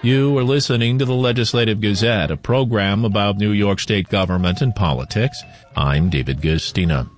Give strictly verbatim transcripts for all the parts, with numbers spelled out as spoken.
You are listening to the Legislative Gazette, a program about New York State government and politics. I'm David Gustina.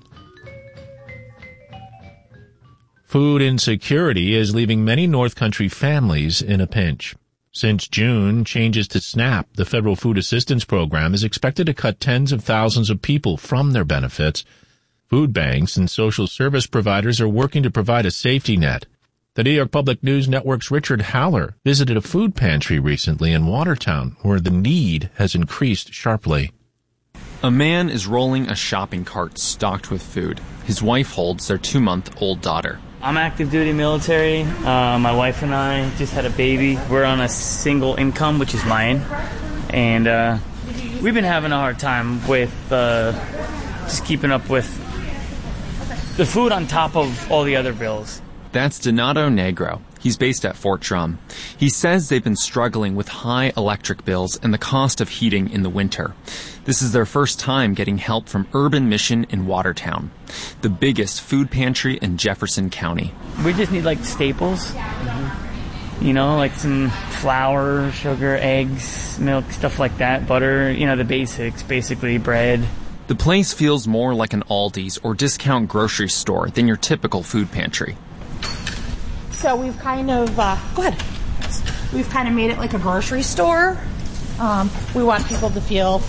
Food insecurity is leaving many North Country families in a pinch. Since June, changes to SNAP, the federal food assistance program, is expected to cut tens of thousands of people from their benefits. Food banks and social service providers are working to provide a safety net. The New York Public News Network's Richard Haller visited a food pantry recently in Watertown, where the need has increased sharply. A man is rolling a shopping cart stocked with food. His wife holds their two-month-old daughter. I'm active duty military. Uh, my wife and I just had a baby. We're on a single income, which is mine. And uh, we've been having a hard time with uh, just keeping up with the food on top of all the other bills. That's Donato Negro. He's based at Fort Drum. He says they've been struggling with high electric bills and the cost of heating in the winter. This is their first time getting help from Urban Mission in Watertown, the biggest food pantry in Jefferson County. We just need, like, staples. Mm-hmm. You know, like some flour, sugar, eggs, milk, stuff like that, butter, you know, the basics, basically bread. The place feels more like an Aldi's or discount grocery store than your typical food pantry. So we've kind of, uh, go ahead. We've kind of made it like a grocery store. Um, we want people to feel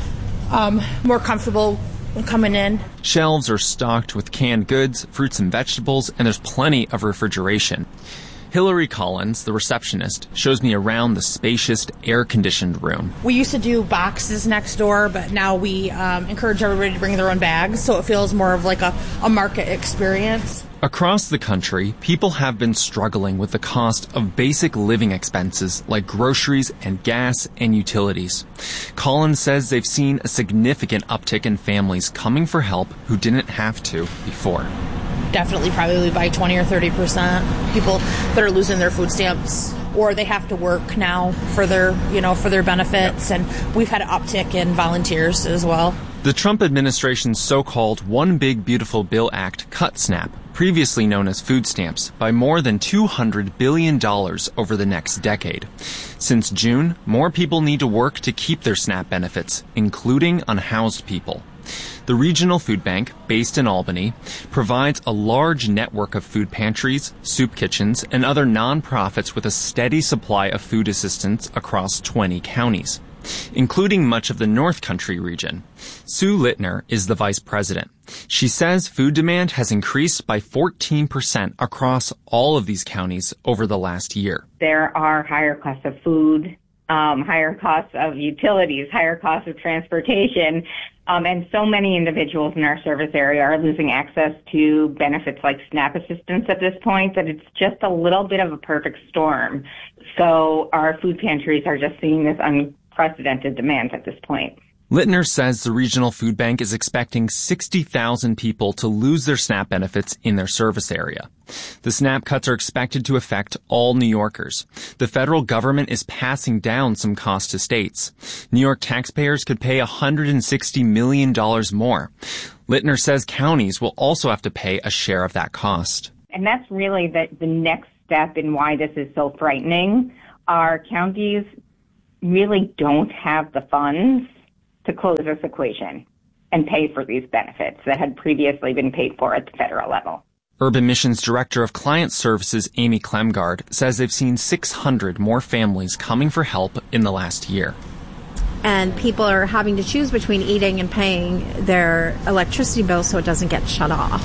um, more comfortable coming in. Shelves are stocked with canned goods, fruits and vegetables, and there's plenty of refrigeration. Hillary Collins, the receptionist, shows me around the spacious, air-conditioned room. We used to do boxes next door, but now we um, encourage everybody to bring their own bags, so it feels more of like a, a market experience. Across the country, people have been struggling with the cost of basic living expenses like groceries and gas and utilities. Collins says they've seen a significant uptick in families coming for help who didn't have to before. Definitely probably by twenty or thirty percent. People that are losing their food stamps or they have to work now for their, you know, for their benefits. Yep. And we've had an uptick in volunteers as well. The Trump administration's so-called One Big Beautiful Bill Act cut SNAP, previously known as food stamps, by more than two hundred billion dollars over the next decade. Since June, more people need to work to keep their SNAP benefits, including unhoused people. The Regional Food Bank, based in Albany, provides a large network of food pantries, soup kitchens, and other nonprofits with a steady supply of food assistance across twenty counties, including much of the North Country region. Sue Littner is the vice president. She says food demand has increased by fourteen percent across all of these counties over the last year. There are higher costs of food, um, higher costs of utilities, higher costs of transportation, um, and so many individuals in our service area are losing access to benefits like SNAP assistance at this point that it's just a little bit of a perfect storm. So our food pantries are just seeing this unprecedented demand at this point. Littner says the Regional Food Bank is expecting sixty thousand people to lose their SNAP benefits in their service area. The SNAP cuts are expected to affect all New Yorkers. The federal government is passing down some costs to states. New York taxpayers could pay one hundred sixty million dollars more. Littner says counties will also have to pay a share of that cost. And that's really the, the next step in why this is so frightening. Our counties really don't have the funds to close this equation and pay for these benefits that had previously been paid for at the federal level. Urban Mission's Director of Client Services, Amy Klemgaard, says they've seen six hundred more families coming for help in the last year. And people are having to choose between eating and paying their electricity bill so it doesn't get shut off.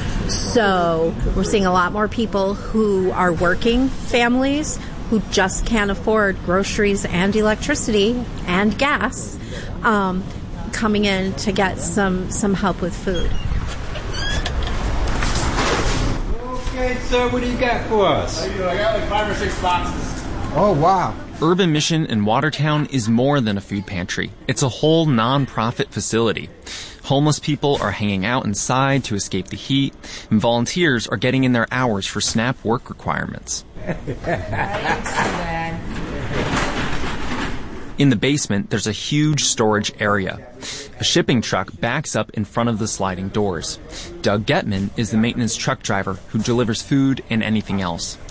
So we're seeing a lot more people who are working families who just can't afford groceries and electricity and gas um, coming in to get some, some help with food. Okay, sir, what do you got for us? I got like five or six boxes. Oh, wow. Urban Mission in Watertown is more than a food pantry. It's a whole non-profit facility. Homeless people are hanging out inside to escape the heat, and volunteers are getting in their hours for SNAP work requirements. In the basement, there's a huge storage area. A shipping truck backs up in front of the sliding doors. Doug Getman is the maintenance truck driver who delivers food and anything else.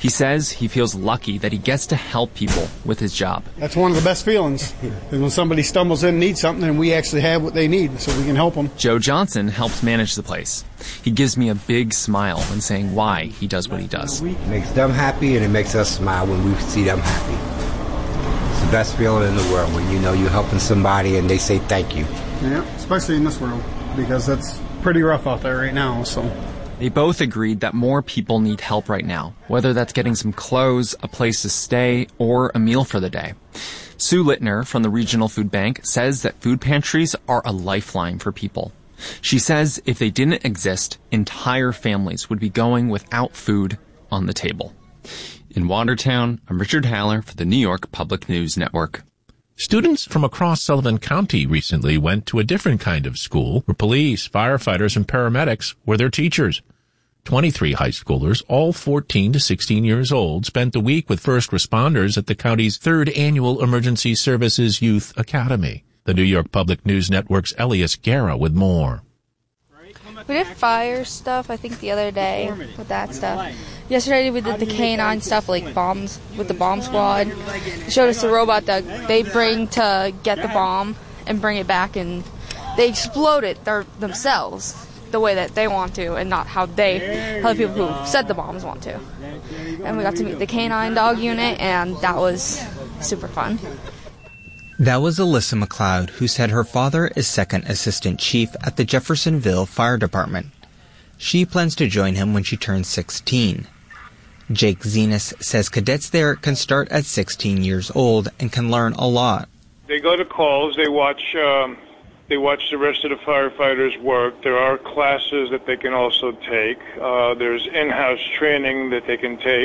He says he feels lucky that he gets to help people with his job. That's one of the best feelings, is when somebody stumbles in and needs something and we actually have what they need so we can help them. Joe Johnson helps manage the place. He gives me a big smile when saying why he does what he does. It makes them happy and it makes us smile when we see them happy. It's the best feeling in the world when you know you're helping somebody and they say thank you. Yeah, especially in this world, because that's pretty rough out there right now, so... They both agreed that more people need help right now, whether that's getting some clothes, a place to stay, or a meal for the day. Sue Littner from the Regional Food Bank says that food pantries are a lifeline for people. She says if they didn't exist, entire families would be going without food on the table. In Watertown, I'm Richard Haller for the New York Public News Network. Students from across Sullivan County recently went to a different kind of school where police, firefighters, and paramedics were their teachers. twenty-three high schoolers, all fourteen to sixteen years old, spent the week with first responders at the county's third annual Emergency Services Youth Academy. The New York Public News Network's Elias Guerra with more. We did fire stuff, I think, the other day with that stuff. Yesterday we did the K nine stuff, like bombs with the bomb squad. They showed us the robot that they bring to get the bomb and bring it back, and they explode it their, themselves the way that they want to and not how they, how the people who set the bombs want to. And we got to meet the K nine dog unit, and that was super fun. That was Alyssa McLeod, who said her father is second assistant chief at the Jeffersonville Fire Department. She plans to join him when she turns sixteen. Jake Zenas says cadets there can start at sixteen years old and can learn a lot. They go to calls, they watch um, they watch the rest of the firefighters work. There are classes that they can also take. Uh, there's in-house training that they can take.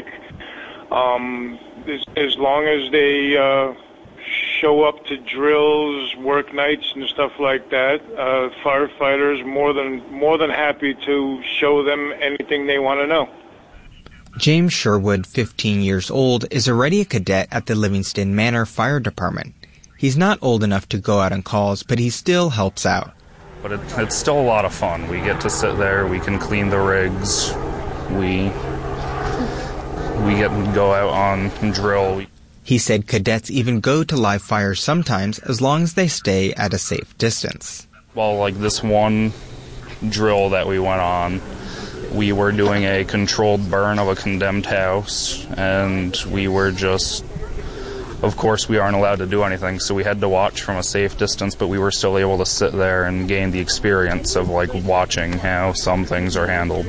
Um, as, as long as they uh, show up to drills, work nights and stuff like that, uh, firefighters more than more than happy to show them anything they want to know. James Sherwood, fifteen years old, is already a cadet at the Livingston Manor Fire Department. He's not old enough to go out on calls, but he still helps out. But it, it's still a lot of fun. We get to sit there, we can clean the rigs, we we get to go out on drill. He said cadets even go to live fires sometimes as long as they stay at a safe distance. Well, like this one drill that we went on, we were doing a controlled burn of a condemned house, and we were just, of course, we aren't allowed to do anything, so we had to watch from a safe distance, but we were still able to sit there and gain the experience of, like, watching how some things are handled.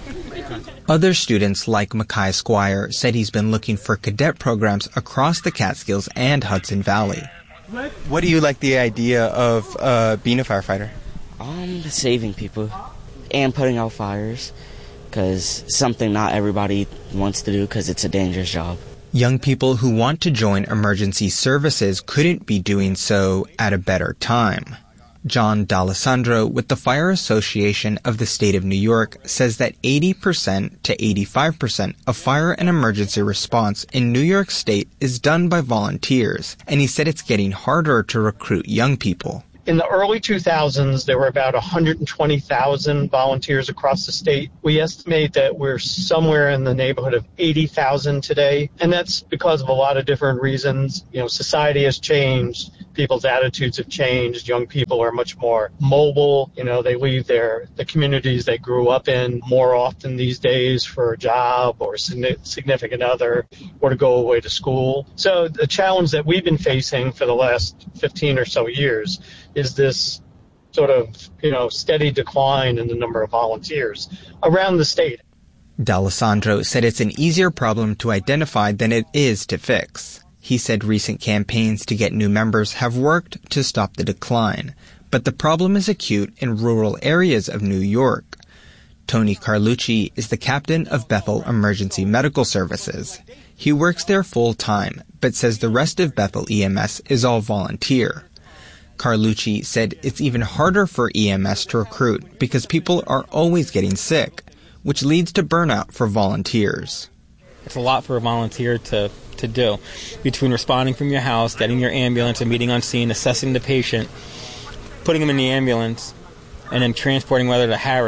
Other students, like Mackay Squire, said he's been looking for cadet programs across the Catskills and Hudson Valley. What do you like the idea of uh, being a firefighter? Um, saving people and putting out fires, because something not everybody wants to do because it's a dangerous job. Young people who want to join emergency services couldn't be doing so at a better time. John D'Alessandro with the Fire Association of the State of New York says that eighty percent to eighty-five percent of fire and emergency response in New York State is done by volunteers, and he said it's getting harder to recruit young people. In the early two thousands, there were about one hundred twenty thousand volunteers across the state. We estimate that we're somewhere in the neighborhood of eighty thousand today, and that's because of a lot of different reasons. You know, society has changed. People's attitudes have changed. Young people are much more mobile. You know, they leave their the communities they grew up in more often these days for a job or a significant other or to go away to school. So the challenge that we've been facing for the last fifteen or so years is this sort of, you know, steady decline in the number of volunteers around the state. D'Alessandro said it's an easier problem to identify than it is to fix. He said recent campaigns to get new members have worked to stop the decline, but the problem is acute in rural areas of New York. Tony Carlucci is the captain of Bethel Emergency Medical Services. He works there full-time, but says the rest of Bethel E M S is all volunteer. Carlucci said it's even harder for E M S to recruit because people are always getting sick, which leads to burnout for volunteers. It's a lot for a volunteer to, to do. Between responding from your house, getting your ambulance, and meeting on scene, assessing the patient, putting him in the ambulance, and then transporting whether to Harris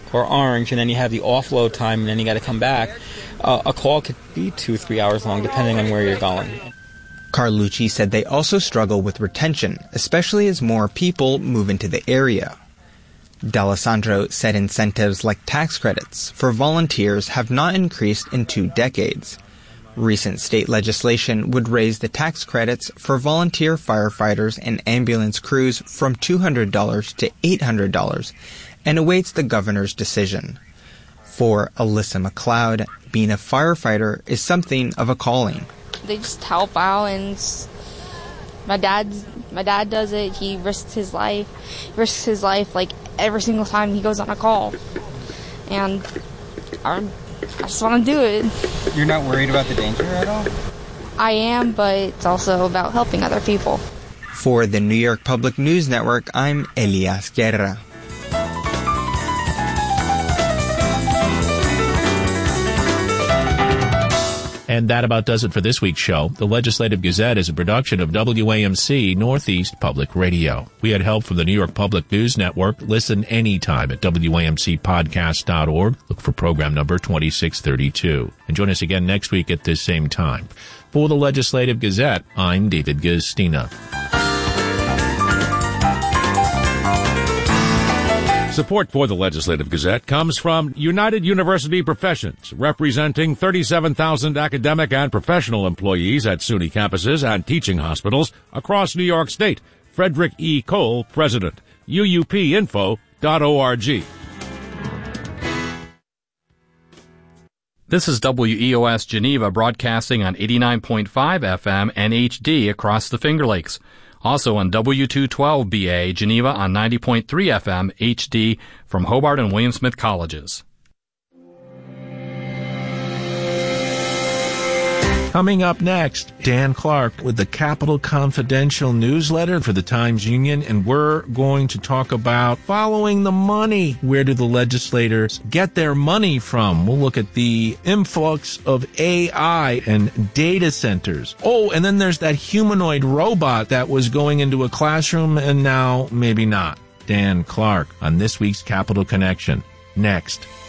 or orange, and then you have the offload time, and then you got to come back. Uh, a call could be two, three hours long, depending on where you're going. Carlucci said they also struggle with retention, especially as more people move into the area. D'Alessandro said incentives like tax credits for volunteers have not increased in two decades. Recent state legislation would raise the tax credits for volunteer firefighters and ambulance crews from two hundred dollars to eight hundred dollars and awaits the governor's decision. For Alyssa McLeod, being a firefighter is something of a calling. They just help out, and my dad's my dad does it. He risks his life, he risks his life like every single time he goes on a call, and I, I just want to do it. You're not worried about the danger at all? I am, but it's also about helping other people. For the New York Public News Network, I'm Elias Guerra. And that about does it for this week's show. The Legislative Gazette is a production of W A M C Northeast Public Radio. We had help from the New York Public News Network. Listen anytime at W A M C podcast dot org. Look for program number twenty-six thirty-two. And join us again next week at this same time. For the Legislative Gazette, I'm David Gustina. Support for the Legislative Gazette comes from United University Professions, representing thirty-seven thousand academic and professional employees at SUNY campuses and teaching hospitals across New York State. Frederick E. Cole, President. U U P info dot org. This is W E O S Geneva broadcasting on eighty-nine point five F M and H D across the Finger Lakes. Also on W two twelve B A Geneva on ninety point three F M H D from Hobart and William Smith Colleges. Coming up next, Dan Clark with the Capital Confidential newsletter for the Times-Union, and we're going to talk about following the money. Where do the legislators get their money from? We'll look at the influx of A I and data centers. Oh, and then there's that humanoid robot that was going into a classroom and now maybe not. Dan Clark on this week's Capital Connection. Next.